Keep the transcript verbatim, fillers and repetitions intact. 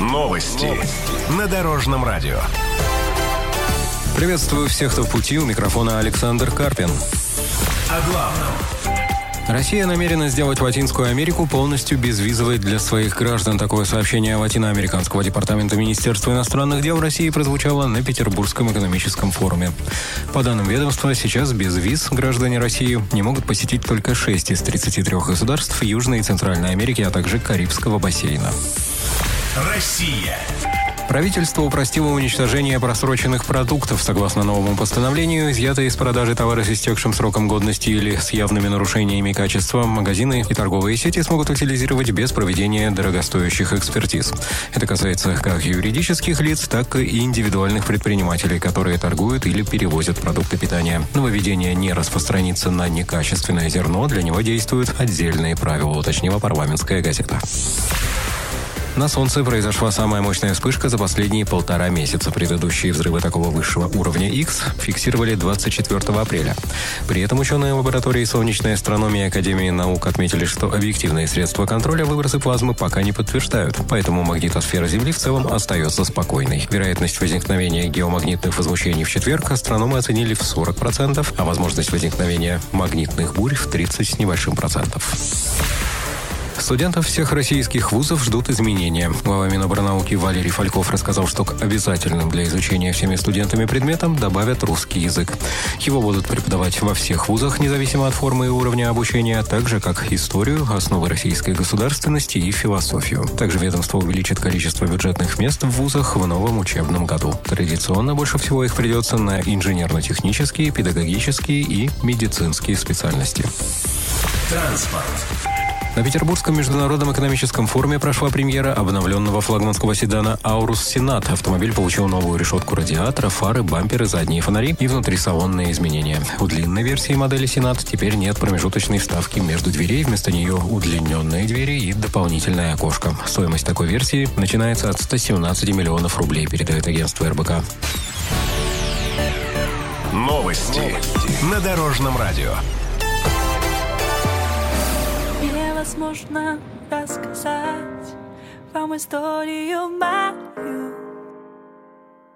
Новости на Дорожном радио. Приветствую всех, кто в пути. У микрофона Александр Карпин. О главном. Россия намерена сделать Латинскую Америку полностью безвизовой для своих граждан. Такое сообщение Латиноамериканского департамента Министерства иностранных дел России прозвучало на Петербургском экономическом форуме. По данным ведомства, сейчас без виз граждане России не могут посетить только шесть из тридцати трёх государств Южной и Центральной Америки, а также Карибского бассейна. Россия. Правительство упростило уничтожение просроченных продуктов. Согласно новому постановлению, изъятые из продажи товары с истекшим сроком годности или с явными нарушениями качества магазины и торговые сети смогут утилизировать без проведения дорогостоящих экспертиз. Это касается как юридических лиц, так и индивидуальных предпринимателей, которые торгуют или перевозят продукты питания. Нововведение не распространится на некачественное зерно, для него действуют отдельные правила, уточнила парламентская газета. На Солнце произошла самая мощная вспышка за последние полтора месяца. Предыдущие взрывы такого высшего уровня X фиксировали двадцать четвёртого апреля. При этом ученые лаборатории солнечной астрономии Академии наук отметили, что объективные средства контроля выбросы плазмы пока не подтверждают, поэтому магнитосфера Земли в целом остается спокойной. Вероятность возникновения геомагнитных возмущений в четверг астрономы оценили в сорок процентов, а возможность возникновения магнитных бурь в тридцать с небольшим процентов. Студентов всех российских вузов ждут изменения. Глава Минобрнауки Валерий Фальков рассказал, что к обязательным для изучения всеми студентами предметам добавят русский язык. Его будут преподавать во всех вузах, независимо от формы и уровня обучения, так же как историю, основы российской государственности и философию. Также ведомство увеличит количество бюджетных мест в вузах в новом учебном году. Традиционно больше всего их придется на инженерно-технические, педагогические и медицинские специальности. Транспорт. На Петербургском международном экономическом форуме прошла премьера обновленного флагманского седана «Аурус Сенат». Автомобиль получил новую решетку радиатора, фары, бамперы, задние фонари и внутрисалонные изменения. У длинной версии модели «Сенат» теперь нет промежуточной вставки между дверей, вместо нее удлиненные двери и дополнительное окошко. Стоимость такой версии начинается от ста семнадцати миллионов рублей, передает агентство эр бэ ка. Новости на Дорожном радио. Невозможно рассказать вам историю мою.